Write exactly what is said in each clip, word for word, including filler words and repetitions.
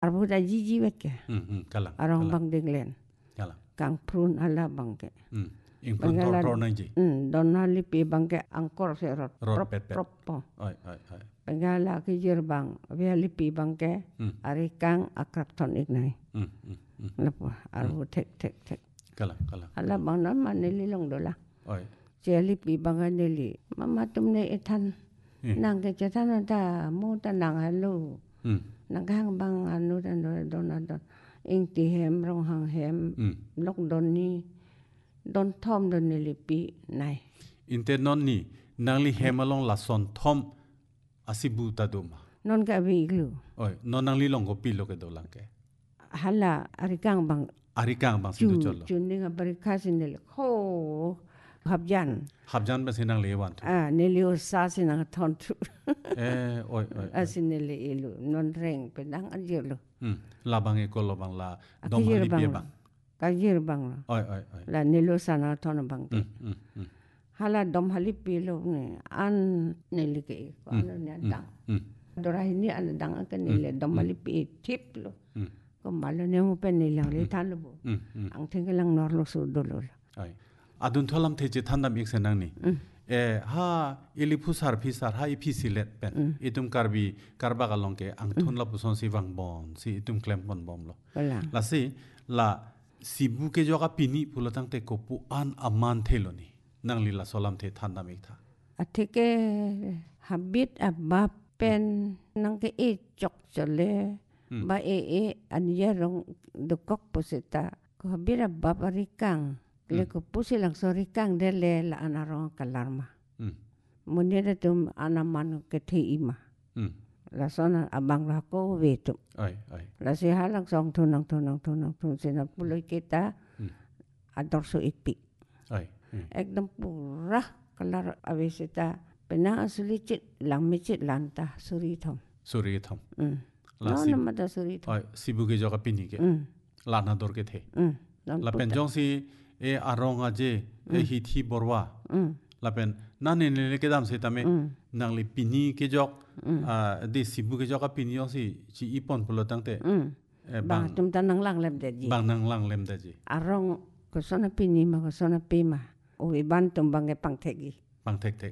arbu da jiji wet ke Hmm, hmm, kalang. arong kalang. bang dinglen Kalang. kang prun ala bang ke Hmm. Ing pun tor tor nang ji. hmm don hali pi bang ke angkor se rot Rot prop pet pet. prop po Oi, oi, oi. pengala ke jir bang we hali pi bang ke Hmm. ari kang akrab ton ignai Hmm, hmm, hmm. lepo arbu tek tek tek Kalang, kalang. ala bang non manili long dola Oi. si hali pi bang nili mama tumne ethan Eh. nang ke jatan ta mu ta nang halu Hmm. nang hang bang anu dan don don ing ti hem rong hang hem Hmm. lok don ni don thom don ni lipi nai Inte non ni nang li hemalong la son thom asibu ta duma. non ka bi glu Oi, non nang li long go pi lo ke do lang ke. hala ari kang bang Ari kang bang chu sidu cholo. chu ni nga bari khasin ni ho habjan Habjan ba sinang le wan. ah ni li sa sin nga thon tu Eh, oi, oi. asin ni li ilu non reng pedang ajir lo Hmm. La bang e ko lo bang la dom akijir hali bang pi lo. bang. ka jir bang lo. Oi, oi, oi. la ni lo sana thon bang te Hmm, hmm, hmm. hala dom hali pi lo ni an ni li ke ko an ni dang Hmm. dora ini an dang ka ni le dom hali pi tip lo Hmm. ko malo ne mo pen ni lang le tan lo bo Hmm. Hmm. ang theng lang nor lo su do lo Oi. Adun tholam the je thandam ik senang ni. Eh ha ili phusar phisar ha iphi silet pen. Itum karbi karba galong ke ang thun la puson si wang bon si itum klem bon bom lo. wala La si la sibu ke joga pini pulatang te ko pu an aman thelo ni. Nang li la solam the thandam ik tha. atike habit abba pen nang ke e chok chole ba e e an ya rong do kok posita ko habit abba parikang le ko pusilang sorikang de le la anarong kalarma Hmm. munira tum anaman ke thi ima Hmm. la sona abang la ko vetu Oi, oi. la si halang song tunang tunang tunang tun sina puloy kita ador so ipi Oi. Hmm. ekdom pura kalar avisita pena asulicit lang micit lanta suri thom Suri tham. mm La no si. no mata suri thom Oi, sibu ke joga pini ke. mm La na dor ke the. mm nam La pen jong si e arong aje e hi thi borwa. mm La pen na ne ne ke dam se tame nang li pini ke jok a de sibu ke jok a pini yong si chi ipon pulo tang te mm eh, ba bang tum tanang lang lem de ji bang nang lang lem da ji arong ko sona pini ma ko sona pima o iban tum bange pangthegi bang tek tek.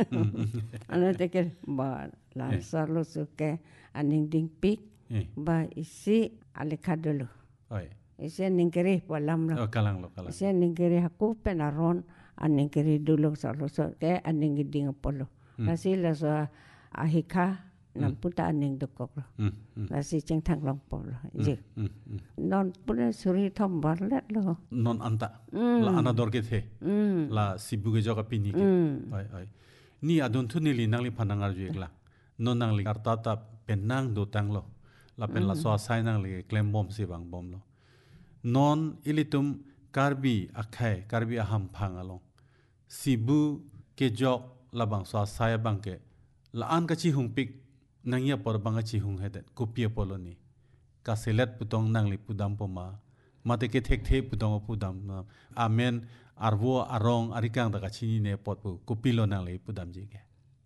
ana teke ba la sarlo suke aning ding pik Eh, ba isi alikadulu oi. isi ningkere polam lo Oh, kalang lo kalang. isi ningkere haku penaron aningkere dulu sarlo suke aning ding polo nasi la so ahika namputa aning dukok lo Hmm. Hmm. nasi cheng thang long polo je Hmm. Hmm. non pune suri thom barlet lo Non anta. La ana dor ke the. mm La sibu ke jok a pini ke. Oi oi. Ni adun thu ni li nang li phanang ar ju ekla. Non nang li karta ta pen nang do tang lo. La pen la so sai nang li klem bom si bang bom lo. Non ilitum karbi akhai karbi aham phang along. Sibu ke jok la bang so sai bang ke. La an ka chi hung pik nang ya por bang chi hung hedet kopia polo ni. Ka selet putong nang li pudam poma. Mate ke thek the putong pudam. Amen arvo arong arikang da ka chini ne pot pu kopilo nang li pudam ji ke.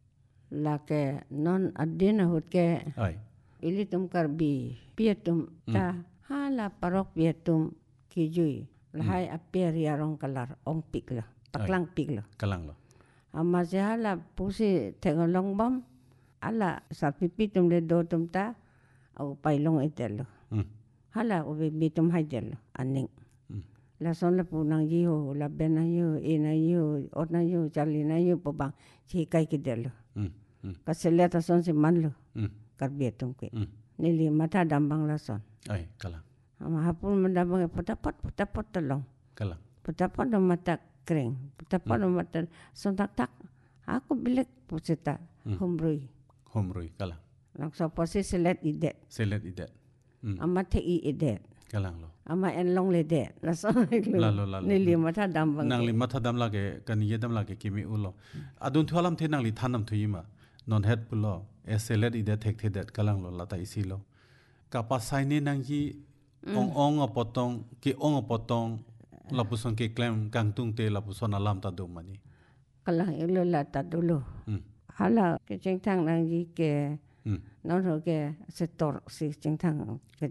la ke non adina hut ke Oi. ilitum karbi pietum ta hala parok pietum kijui lahai apier yarong kalar ong pikla paklang pikla Kalang lo. amma se hala pusi tengolong bom ala sarpipitum le do tum ta au pailong etelo Hmm. hala ubi bitum haidelo aning Hmm. la son la punang yiho la bena yiho ina yiho otna yiho chalina yiho pobang chi kai kidelo Hmm. Hmm. kaseleta son si manlo Hmm. karbietum ke Hmm. nili mata dambang la son Oi, kalang. ama hapun mendambang potapot potapot tolong Kalang. potapot do mata kering potapot do mata son tak tak aku bilik pusita humrui Homrui kalang. langsung posi selet idet Selet idet. Hmm. ama te i idet Kalang lo. ama en long le det la son Lalo, lalo. nili mata dambang Nang li matha dam lage kan ye dam lage kimi ulo. Adun thualam the nang li thanam thuyima. Non het pulo. E selet idet thek the det kalang lo lata isi lo. Kapa saine nang ji ong ong a potong ki ong a potong lapuson ke klem kangtung te lapuson alam ta do mani. kalang ilo la ta dulu Hmm. hala ke cheng thang nang ji ke Hmm. non ho ke setor si cheng thang ke